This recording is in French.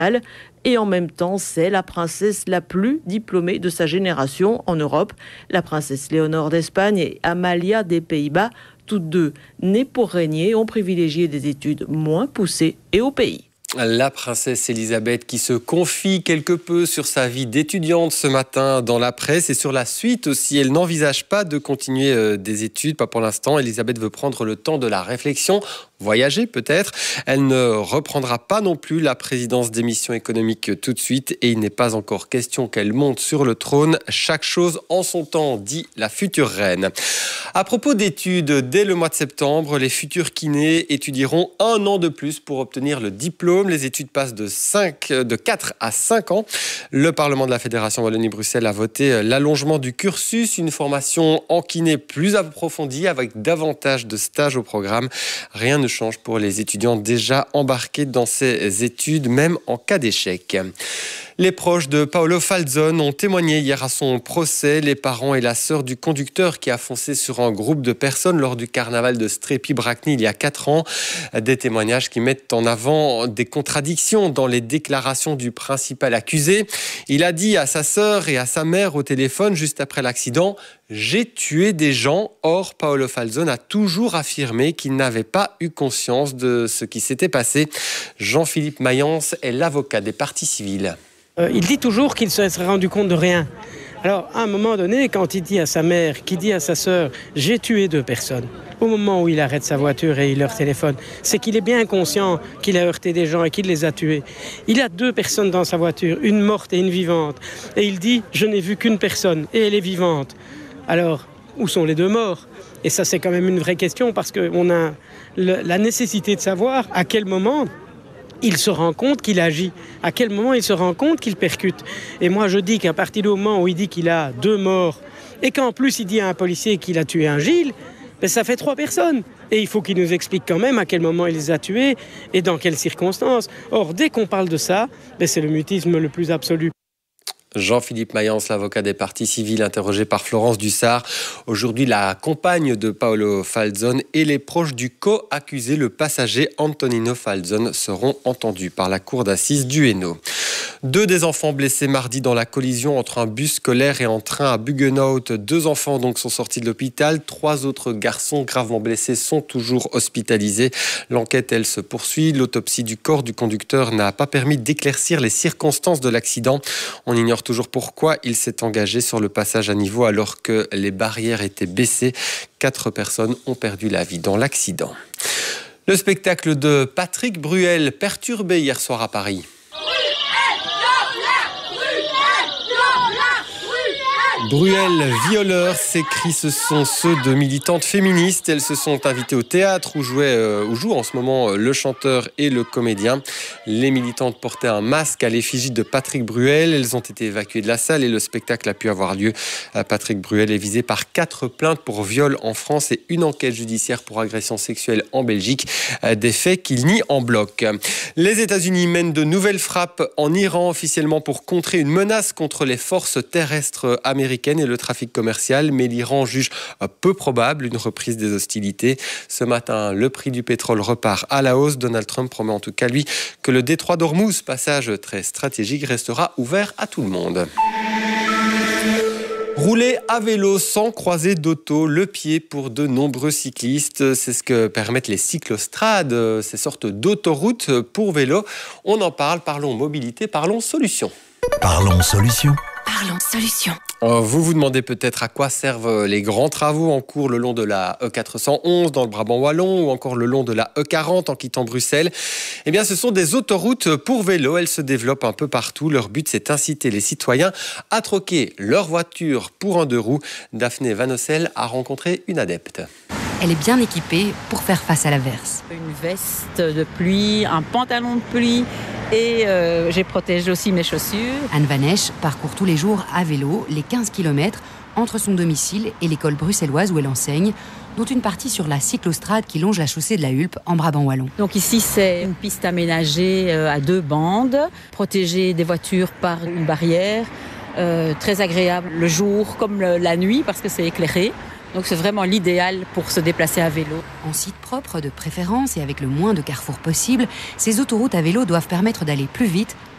et en même temps, c'est la princesse la plus diplômée de sa génération en Europe. La princesse Léonore d'Espagne et Amalia des Pays-Bas, toutes deux nées pour régner, ont privilégié des études moins poussées et au pays. La princesse Elisabeth qui se confie quelque peu sur sa vie d'étudiante ce matin dans la presse et sur la suite aussi. Elle n'envisage pas de continuer des études, pas pour l'instant. Elisabeth veut prendre le temps de la réflexion, voyager peut-être. Elle ne reprendra pas non plus la présidence des missions économiques tout de suite et il n'est pas encore question qu'elle monte sur le trône. Chaque chose en son temps, dit la future reine. À propos d'études, dès le mois de septembre, les futurs kinés étudieront 1 an de plus pour obtenir le diplôme. Les études passent de 4 à 5 ans. Le Parlement de la Fédération Wallonie-Bruxelles a voté l'allongement du cursus, une formation en kiné plus approfondie avec davantage de stages au programme. Rien ne change pour les étudiants déjà embarqués dans ces études, même en cas d'échec. Les proches de Paolo Falzon ont témoigné hier à son procès. Les parents et la sœur du conducteur qui a foncé sur un groupe de personnes lors du carnaval de Strépy-Bracny il y a 4 ans. Des témoignages qui mettent en avant des contradictions dans les déclarations du principal accusé. Il a dit à sa sœur et à sa mère au téléphone juste après l'accident « J'ai tué des gens ». Or, Paolo Falzon a toujours affirmé qu'il n'avait pas eu conscience de ce qui s'était passé. Jean-Philippe Mayence est l'avocat des parties civiles. Il dit toujours qu'il ne s'est rendu compte de rien. Alors, à un moment donné, quand il dit à sa mère, qu'il dit à sa sœur « j'ai tué 2 personnes », au moment où il arrête sa voiture et il leur téléphone, c'est qu'il est bien conscient qu'il a heurté des gens et qu'il les a tués. Il a 2 personnes dans sa voiture, une morte et une vivante. Et il dit « je n'ai vu qu'une personne et elle est vivante ». Alors, où sont les 2 morts ? Et ça, c'est quand même une vraie question parce qu'on a la nécessité de savoir à quel moment il se rend compte qu'il agit, à quel moment il se rend compte qu'il percute. Et moi, je dis qu'à partir du moment où il dit qu'il a 2 morts et qu'en plus il dit à un policier qu'il a tué un Gilles, ben ça fait 3 personnes. Et il faut qu'il nous explique quand même à quel moment il les a tués et dans quelles circonstances. Or, dès qu'on parle de ça, ben c'est le mutisme le plus absolu. Jean-Philippe Mayence, l'avocat des parties civiles, interrogé par Florence Dussart. Aujourd'hui, la compagne de Paolo Falzon et les proches du co-accusé, le passager Antonino Falzon, seront entendus par la cour d'assises du Hainaut. 2 des enfants blessés mardi dans la collision entre un bus scolaire et un train à Buggenhout. 2 enfants donc sont sortis de l'hôpital. 3 autres garçons gravement blessés sont toujours hospitalisés. L'enquête, elle, se poursuit. L'autopsie du corps du conducteur n'a pas permis d'éclaircir les circonstances de l'accident. On ignore toujours pourquoi il s'est engagé sur le passage à niveau alors que les barrières étaient baissées. 4 personnes ont perdu la vie dans l'accident. Le spectacle de Patrick Bruel perturbé hier soir à Paris. Bruel violeur, ces cris, ce sont ceux de militantes féministes. Elles se sont invitées au théâtre où joue en ce moment le chanteur et le comédien. Les militantes portaient un masque à l'effigie de Patrick Bruel. Elles ont été évacuées de la salle et le spectacle a pu avoir lieu. Patrick Bruel est visé par 4 plaintes pour viol en France et une enquête judiciaire pour agression sexuelle en Belgique. Des faits qu'il nie en bloc. Les États-Unis mènent de nouvelles frappes en Iran officiellement pour contrer une menace contre les forces terrestres américaines et le trafic commercial, mais l'Iran juge peu probable une reprise des hostilités. Ce matin, le prix du pétrole repart à la hausse. Donald Trump promet en tout cas, lui, que le détroit d'Ormuz, passage très stratégique, restera ouvert à tout le monde. Rouler à vélo sans croiser d'auto, le pied pour de nombreux cyclistes. C'est ce que permettent les cyclostrades, ces sortes d'autoroutes pour vélo. On en parle, parlons mobilité, parlons solutions. Parlons solutions. Parlons solutions. Vous vous demandez peut-être à quoi servent les grands travaux en cours le long de la E411 dans le Brabant wallon ou encore le long de la E40 en quittant Bruxelles. Eh bien, ce sont des autoroutes pour vélo. Elles se développent un peu partout. Leur but, c'est d'inciter les citoyens à troquer leur voiture pour un 2 roues. Daphné Van Ossel a rencontré une adepte. Elle est bien équipée pour faire face à l'averse. Une veste de pluie, un pantalon de pluie et j'ai protégé aussi mes chaussures. Anne Vanesch parcourt tous les jours à vélo les 15 km entre son domicile et l'école bruxelloise où elle enseigne, dont une partie sur la cyclostrade qui longe la chaussée de la Hulpe en Brabant wallon. Donc ici, c'est une piste aménagée à 2 bandes, protégée des voitures par une barrière, très agréable le jour comme la nuit parce que c'est éclairé. Donc c'est vraiment l'idéal pour se déplacer à vélo. En site propre de préférence et avec le moins de carrefours possible, ces autoroutes à vélo doivent permettre d'aller plus vite,